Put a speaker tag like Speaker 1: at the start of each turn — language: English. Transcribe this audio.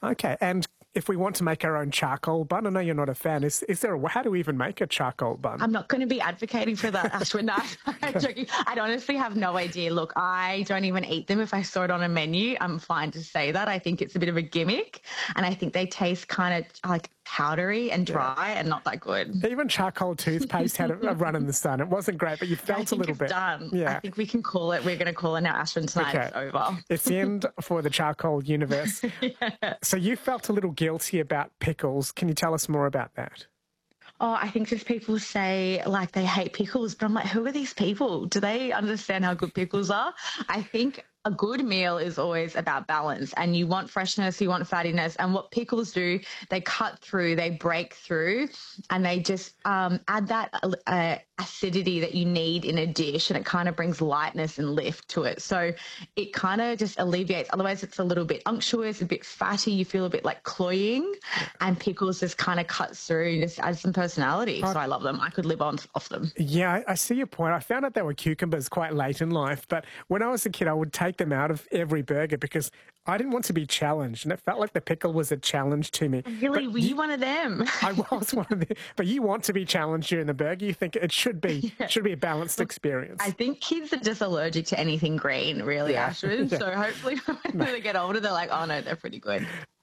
Speaker 1: Okay, and if we want to make our own charcoal bun, I know you're not a fan. Is there how do we even make a charcoal bun?
Speaker 2: I'm not going to be advocating for that, Ashwin. No, I'm joking. I honestly have no idea. Look, I don't even eat them if I saw it on a menu. I'm fine to say that. I think it's a bit of a gimmick, and I think they taste kind of like powdery and dry and not that good.
Speaker 1: Even charcoal toothpaste had a run in the sun. It wasn't great, but you felt a little bit.
Speaker 2: Done.
Speaker 1: Yeah.
Speaker 2: I think we can call it. We're going to call it now, Ashwin. Tonight it's over.
Speaker 1: It's the end for the charcoal universe. So you felt a little guilty about pickles. Can you tell us more about that?
Speaker 2: Oh, I think just people say like they hate pickles, but I'm like, who are these people? Do they understand how good pickles are? I think a good meal is always about balance, and you want freshness, you want fattiness, and what pickles do, they cut through, they break through, and they just add that acidity that you need in a dish, and it kind of brings lightness and lift to it. So it kind of just alleviates. Otherwise, it's a little bit unctuous, a bit fatty. You feel a bit like cloying, and pickles just kind of cuts through and just adds some personality. So I love them. I could live off them.
Speaker 1: Yeah, I see your point. I found out they were cucumbers quite late in life, but when I was a kid, I would take them out of every burger because I didn't want to be challenged, and it felt like the pickle was a challenge to me.
Speaker 2: Really? Were you one of them?
Speaker 1: I was one of them. But you want to be challenged during the burger. You think it should be a balanced experience.
Speaker 2: I think kids are just allergic to anything green, really, Ashwin. So hopefully when they get older, they're like, oh, no, they're pretty good.